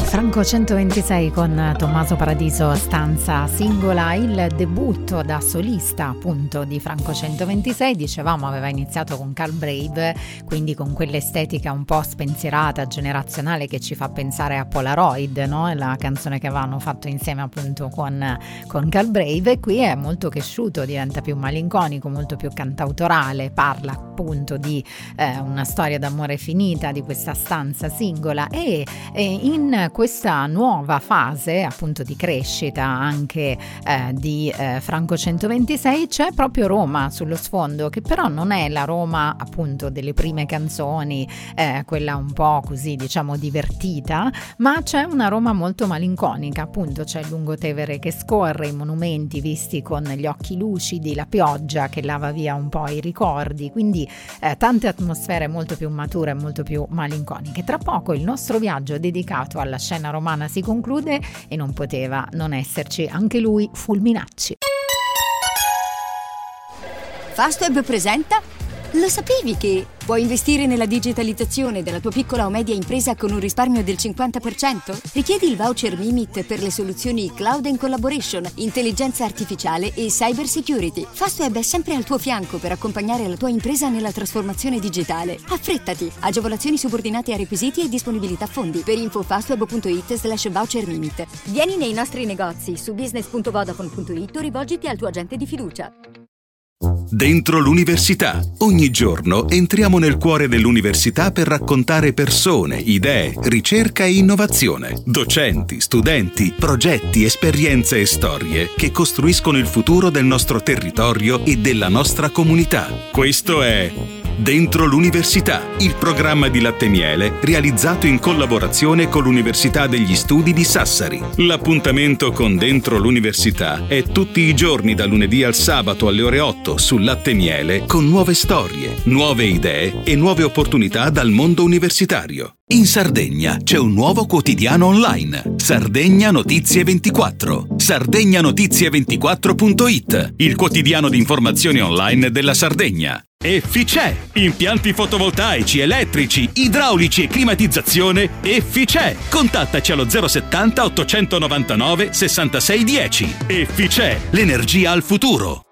Franco 126 con Tommaso Paradiso, stanza singola, il debutto da solista appunto di Franco 126. Dicevamo aveva iniziato con Carl Brave, quindi con quell'estetica un po' spensierata, generazionale, che ci fa pensare a Polaroid, no? La canzone che avevano fatto insieme appunto con Carl Brave. E qui è molto cresciuto, diventa più malinconico, molto più cantautorale, parla appunto di una storia d'amore finita, di questa stanza singola, e in questa nuova fase appunto di crescita anche di Franco 126 c'è proprio Roma sullo sfondo, che però non è la Roma appunto delle prime canzoni, quella un po' così diciamo divertita, ma c'è una Roma molto malinconica. Appunto c'è il Lungotevere che scorre, i monumenti visti con gli occhi lucidi, la pioggia che lava via un po' i ricordi, quindi tante atmosfere molto più mature, molto più malinconiche. Tra poco il nostro viaggio dedicato alla scena romana si conclude e non poteva non esserci anche lui, Fulminacci. Fastweb presenta. Lo sapevi che puoi investire nella digitalizzazione della tua piccola o media impresa con un risparmio del 50%? Richiedi il voucher Mimit per le soluzioni Cloud and Collaboration, intelligenza artificiale e cyber security. Fastweb è sempre al tuo fianco per accompagnare la tua impresa nella trasformazione digitale. Affrettati! Agevolazioni subordinate a requisiti e disponibilità fondi. Per info fastweb.it/voucher Mimit. Vieni nei nostri negozi su business.vodafone.it o rivolgiti al tuo agente di fiducia. Dentro l'università. Ogni giorno entriamo nel cuore dell'università per raccontare persone, idee, ricerca e innovazione. Docenti, studenti, progetti, esperienze e storie che costruiscono il futuro del nostro territorio e della nostra comunità. Questo è Dentro l'università, il programma di Latte Miele realizzato in collaborazione con l'Università degli Studi di Sassari. L'appuntamento con Dentro l'università è tutti i giorni da lunedì al sabato alle ore 8 su Latte Miele, con nuove storie, nuove idee e nuove opportunità dal mondo universitario. In Sardegna c'è un nuovo quotidiano online, Sardegna Notizie 24. sardegnotizie24.it, il quotidiano di informazioni online della Sardegna. Efficè, impianti fotovoltaici, elettrici, idraulici e climatizzazione. Efficè, contattaci allo 070 899 6610. Efficè, l'energia al futuro.